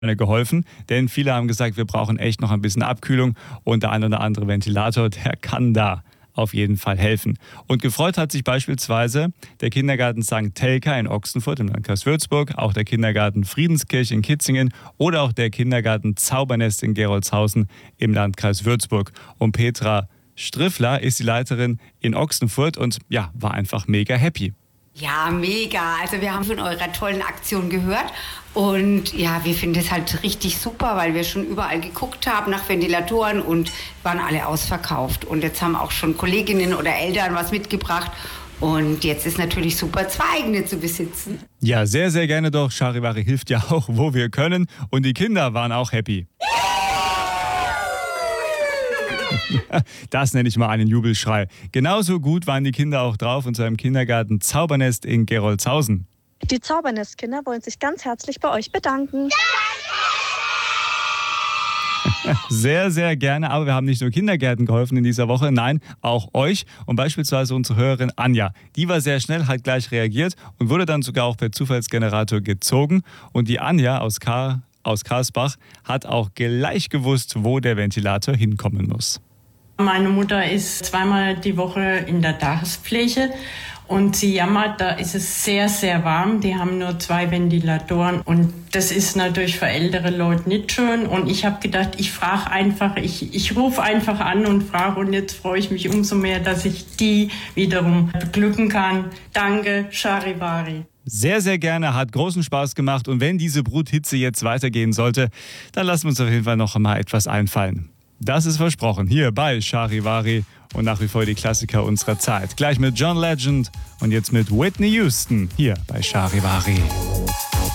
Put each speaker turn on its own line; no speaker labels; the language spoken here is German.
geholfen, denn viele haben gesagt, wir brauchen echt noch ein bisschen Abkühlung und der ein oder andere Ventilator, der kann da auf jeden Fall helfen. Und gefreut hat sich beispielsweise der Kindergarten St. Telka in Ochsenfurt im Landkreis Würzburg, auch der Kindergarten Friedenskirche in Kitzingen oder auch der Kindergarten Zaubernest in Gerolzhausen im Landkreis Würzburg. Und Petra Striffler ist die Leiterin in Ochsenfurt und ja, war einfach mega happy.
Ja, mega. Also wir haben von eurer tollen Aktion gehört und ja, wir finden es halt richtig super, weil wir schon überall geguckt haben nach Ventilatoren und waren alle ausverkauft. Und jetzt haben auch schon Kolleginnen oder Eltern was mitgebracht und jetzt ist natürlich super, 2 eigene zu besitzen.
Ja, sehr, sehr gerne doch. Charivari hilft ja auch, wo wir können und die Kinder waren auch happy. Das nenne ich mal einen Jubelschrei. Genauso gut waren die Kinder auch drauf in seinem Kindergarten Zaubernest in Gerolzhausen.
Die Zaubernestkinder wollen sich ganz herzlich bei euch bedanken.
Sehr, sehr gerne. Aber wir haben nicht nur Kindergärten geholfen in dieser Woche, nein, auch euch. Und beispielsweise unsere Hörerin Anja. Die war sehr schnell, hat gleich reagiert und wurde dann sogar auch per Zufallsgenerator gezogen. Und die Anja aus Karlsbach hat auch gleich gewusst, wo der Ventilator hinkommen muss.
Meine Mutter ist 2-mal die Woche in der Tagespflege und sie jammert, da ist es sehr, sehr warm. Die haben nur 2 Ventilatoren und das ist natürlich für ältere Leute nicht schön. Und ich habe gedacht, ich frage einfach, ich rufe einfach an und frage und jetzt freue ich mich umso mehr, dass ich die wiederum beglücken kann. Danke, Charivari.
Sehr, sehr gerne, hat großen Spaß gemacht und wenn diese Bruthitze jetzt weitergehen sollte, dann lassen wir uns auf jeden Fall noch mal etwas einfallen. Das ist versprochen, hier bei Charivari und nach wie vor die Klassiker unserer Zeit. Gleich mit John Legend und jetzt mit Whitney Houston hier bei Charivari.